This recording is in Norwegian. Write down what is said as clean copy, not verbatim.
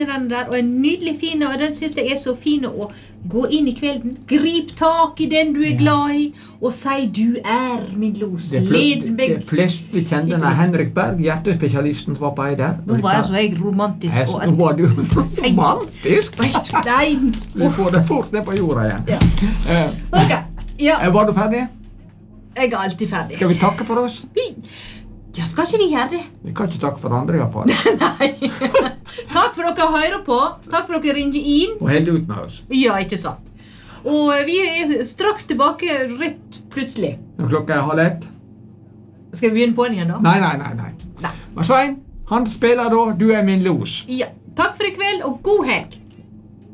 den der, og en nydelig fin, og den synes jeg så fin å gå inn I kvelden, grip tak I den du glad I, og si du min los, led meg. Det fleste kjente Henrik Berg, hjertespesialisten som var på der. Nå var jeg romantisk. Nå var du romantisk? Nei. Vi får det fort ned på jorda igjen. Ja. Ok, ja. Var du ferdig? Jeg alltid ferdig. Skal vi takke for oss? Ja, skal ikke vi gjøre det? Vi kan ikke takke for andre I hvert fall. Nei. Takk for dere hører på. Takk for dere ringer inn. Og held ut med oss. Ja, ikke sant. Og vi straks tilbake rett plutselig. Når klokka 12:30. Skal vi begynne på den igjen da? Nei. Men Svein, han spiller da, du min los. Ja, takk for I kveld og god helg.